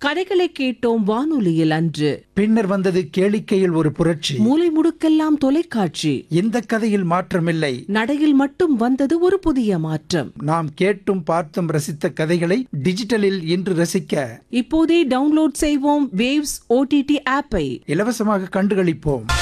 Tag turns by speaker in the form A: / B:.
A: கதைகளை கேட்டோம் வானொலியில் அன்று.
B: பின்னர் வந்தது கேளிக்கையில் ஒரு புரட்சி.
A: மூலை முடுக்கெல்லாம் தொலைக்காட்சி.
B: இந்த கதையில் மாற்றமில்லை,
A: நடையில் மட்டும் வந்தது ஒரு புதிய மாற்றம்.
B: நாம் கேட்டும் பார்த்தும் ரசித்த கதைகளை டிஜிட்டலில் இன்று ரசிக்க
A: இப்போதே டவுன்லோட் செய்வோம் வேவ்ஸ் OTT ஆப்பை.
B: இலவசமாக கண்டுகளிப்போம்.